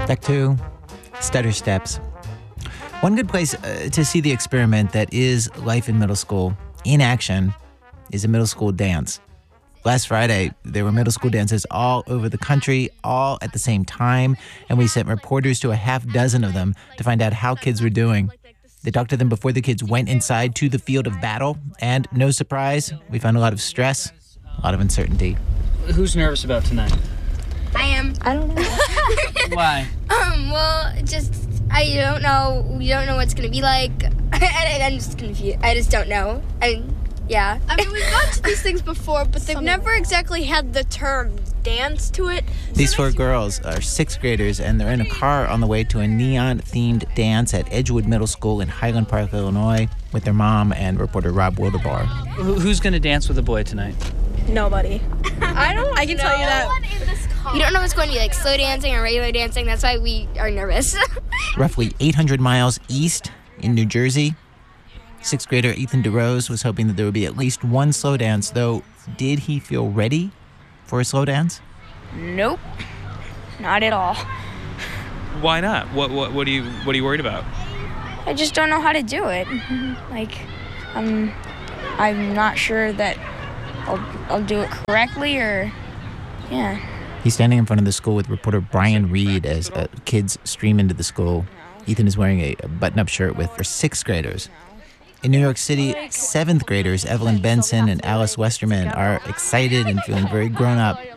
Deck 2, stutter steps. One good place to see the experiment that is life in middle school in action is a middle school dance. Last Friday, there were middle school dances all over the country, all at the same time, and we sent reporters to a half dozen of them to find out how kids were doing. They talked to them before the kids went inside to the field of battle, and no surprise, we found a lot of stress, a lot of uncertainty. Who's nervous about tonight? I am. I don't know. Why? Well, just, I don't know. We don't know what it's going to be like. I'm just confused. I just don't know. Yeah. I mean, we've gone to these things before, but they've never exactly had the term dance to it. These four girls are sixth graders, and they're in a car on the way to a neon-themed dance at Edgewood Middle School in Highland Park, Illinois, with their mom and reporter Rob Wildebar. Who's going to dance with a boy tonight? Nobody. I can tell you that. You don't know if it's going to be like slow dancing or regular dancing. That's why we are nervous. Roughly 800 miles east in New Jersey, sixth grader Ethan DeRose was hoping that there would be at least one slow dance, though did he feel ready for a slow dance? Nope. Not at all. Why not? What are you worried about? I just don't know how to do it. I'm not sure that I'll do it correctly or, yeah. He's standing in front of the school with reporter Brian Reed as kids stream into the school. Ethan is wearing a button-up shirt for sixth graders. In New York City, seventh graders Evelyn Benson and Alice Westerman are excited and feeling very grown up